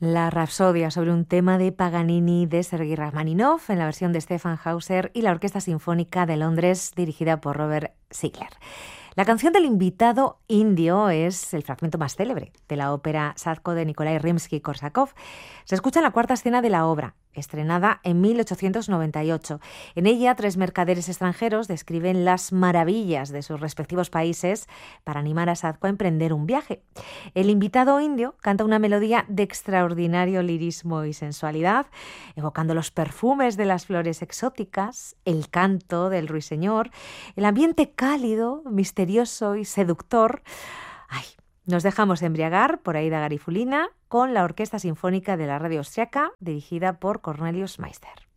La Rapsodia sobre un tema de Paganini de Sergei Rachmaninoff en la versión de Stefan Hauser y la Orquesta Sinfónica de Londres dirigida por Robert Ziegler. La canción del invitado indio es el fragmento más célebre de la ópera Sadko de Nikolai Rimsky-Korsakov. Se escucha en la cuarta escena de la obra, estrenada en 1898. En ella, 3 mercaderes extranjeros describen las maravillas de sus respectivos países para animar a Sadko a emprender un viaje. El invitado indio canta una melodía de extraordinario lirismo y sensualidad, evocando los perfumes de las flores exóticas, el canto del ruiseñor, el ambiente cálido, misterioso y seductor. Ay, nos dejamos embriagar por Aida Garifulina con la Orquesta Sinfónica de la Radio Austriaca, dirigida por Cornelius Meister.